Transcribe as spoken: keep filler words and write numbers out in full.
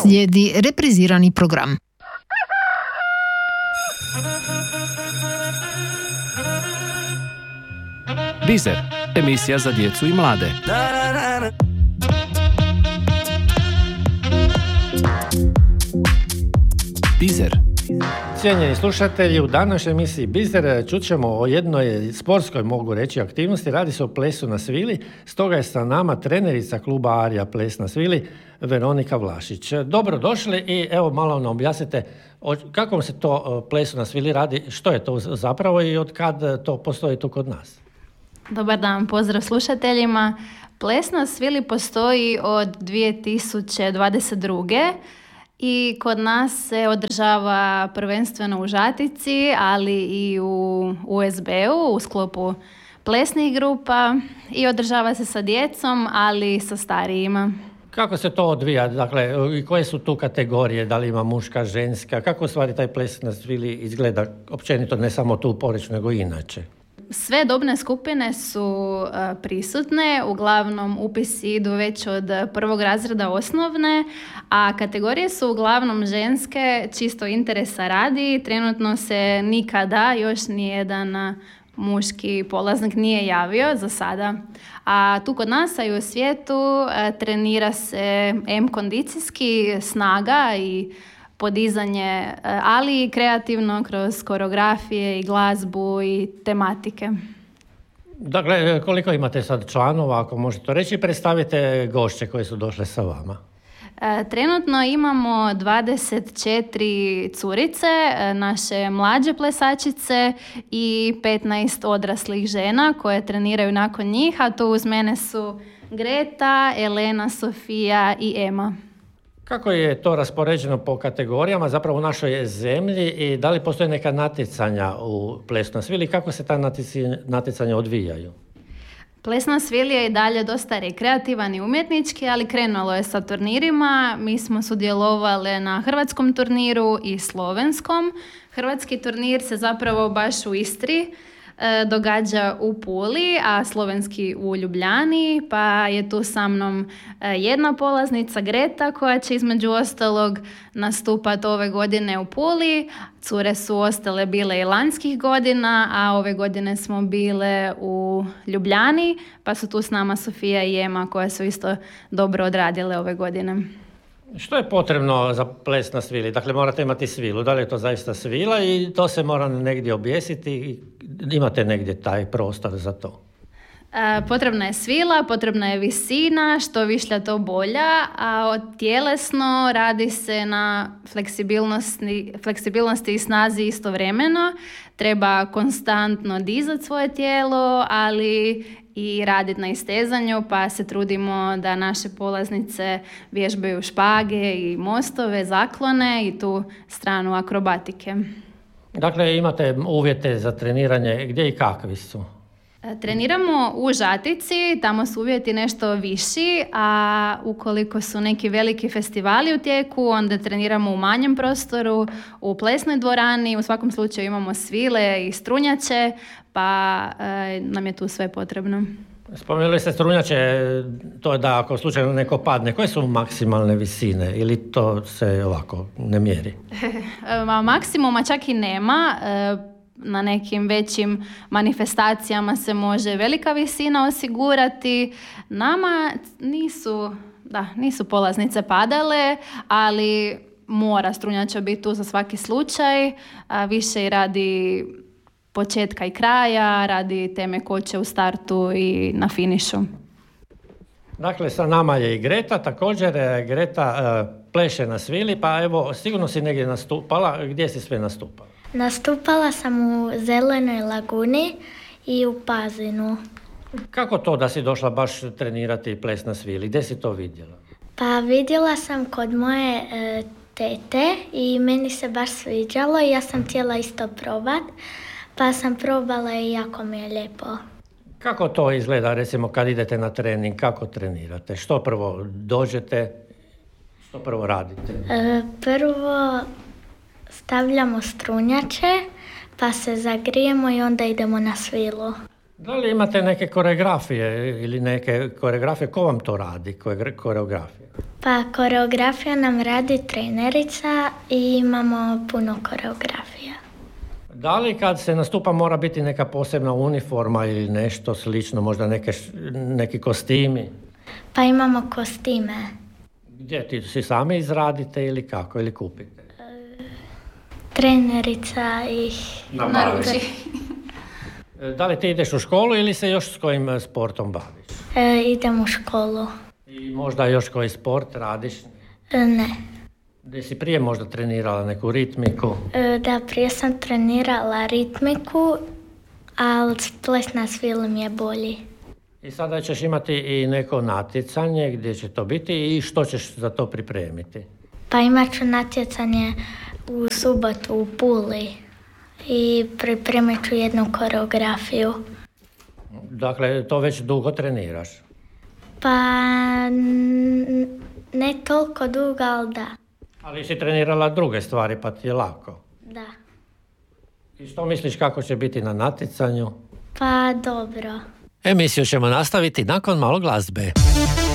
Slijedi reprizirani program. Bizer, emisija za djecu i mlade. Bizer. Cijenjeni slušatelji, u današnjoj emisiji Bizer čućemo o jednoj sportskoj, mogu reći, aktivnosti. Radi se o plesu na svili, stoga je sa nama trenerica kluba Arija Ples na svili, Veronika Vlašić. Dobro došli i evo malo nam objasnite o kakvom se to plesu na svili radi, što je to zapravo i od kad to postoji tu kod nas. Dobar dan, pozdrav slušateljima. Ples na svili postoji od dvije tisuće dvadeset druge i kod nas se održava prvenstveno u Žatici, ali i u U S B-u u sklopu plesnih grupa i održava se sa djecom, ali i sa starijima. Kako se to odvija? Dakle, i koje su tu kategorije? Da li ima muška, ženska? Kako u stvari taj ples na svili izgleda općenito, ne samo tu u Poreču, nego i inače? Sve dobne skupine su uh, prisutne, uglavnom upisi idu već od prvog razreda osnovne, a kategorije su uglavnom ženske, čisto interesa radi. Trenutno se nikada još nijedan muški polaznik nije javio za sada. A tu kod nas, a i u svijetu, uh, trenira se em kondicijski, snaga i podizanje, ali i kreativno kroz koreografije i glazbu i tematike. Dakle, koliko imate sad članova, ako možete reći, predstavite gošće koje su došle sa vama? Trenutno imamo dvadeset četiri curice, naše mlađe plesačice i petnaest odraslih žena koje treniraju nakon njih, a tu uz mene su Greta, Elena, Sofija i Ema. Kako je to raspoređeno po kategorijama zapravo u našoj zemlji i da li postoje neka natjecanja u plesu na svili? Kako se ta natjecanja odvijaju? Ples na svili je i dalje dosta rekreativan i umjetnički, ali krenulo je sa turnirima. Mi smo sudjelovali na hrvatskom turniru i slovenskom. Hrvatski turnir se zapravo baš u Istri događa u Puli, a slovenski u Ljubljani, pa je tu sa mnom jedna polaznica, Greta, koja će između ostalog nastupati ove godine u Puli. Cure su ostale bile i lanjskih godina, a ove godine smo bile u Ljubljani, pa su tu s nama Sofija i Ema, koje su isto dobro odradile ove godine. Što je potrebno za ples na svili? Dakle, morate imati svilu. Da li je to zaista svila i to se mora negdje objesiti? Imate negdje taj prostor za to? E, potrebna je svila, potrebna je visina, što višlja to bolja, a od tjelesno radi se na fleksibilnosti, fleksibilnosti i snazi istovremeno. Treba konstantno dizati svoje tijelo, ali i raditi na istezanju, pa se trudimo da naše polaznice vježbaju špage i mostove, zaklone i tu stranu akrobatike. Dakle, imate uvjete za treniranje, gdje i kakvi su? Treniramo u Žatici, tamo su uvjeti nešto viši, a ukoliko su neki veliki festivali u tijeku, onda treniramo u manjem prostoru, u plesnoj dvorani, u svakom slučaju imamo svile i strunjače, pa e, nam je tu sve potrebno. Spomenuli ste strunjače, to je da ako slučajno neko padne, koje su maksimalne visine ili to se ovako ne mjeri? Maksimuma čak i nema. Na nekim većim manifestacijama se može velika visina osigurati. Nama nisu, da, nisu polaznice padale, ali mora strunjača biti tu za svaki slučaj, a više i radi početka i kraja, radi te mekoće u startu i na finišu. Dakle, sa nama je i Greta, također Greta uh, pleše na svili, pa evo, sigurno si negdje nastupala, gdje si sve nastupala? Nastupala sam u Zelenoj laguni i u Pazinu. Kako to da si došla baš trenirati ples na svili? Gdje si to vidjela? Pa vidjela sam kod moje e, tete i meni se baš sviđalo i ja sam htjela isto probat, pa sam probala i jako mi je lijepo. Kako to izgleda, recimo, kad idete na trening? Kako trenirate? Što prvo dođete? Što prvo radite? E, prvo stavljamo strunjače, pa se zagrijemo i onda idemo na svilu. Da li imate neke koreografije ili neke koreografije? Ko vam to radi, koreografije? Pa koreografija nam radi trenerica i imamo puno koreografija. Da li kad se nastupa mora biti neka posebna uniforma ili nešto slično, možda neke, neki kostimi? Pa imamo kostime. Gdje ti si sami izradite ili kako, ili kupite? Trenerica ih naruči. Da li ti ideš u školu ili se još s kojim sportom baviš? E, idem u školu. I možda još koji sport radiš? E, ne. Gdje si prije možda trenirala neku ritmiku? E, da, prije sam trenirala ritmiku, ali ples na svili mi je bolji. I sada ćeš imati i neko natjecanje gdje će to biti i što ćeš za to pripremiti? Pa imat ću natjecanje u subotu u Puli i pripremit ću jednu koreografiju. Dakle, to već dugo treniraš? Pa ne toliko dugo, ali da. Ali si trenirala druge stvari pa ti je lako? Da. I što misliš kako će biti na natjecanju? Pa dobro. Emisiju ćemo nastaviti nakon malo glazbe.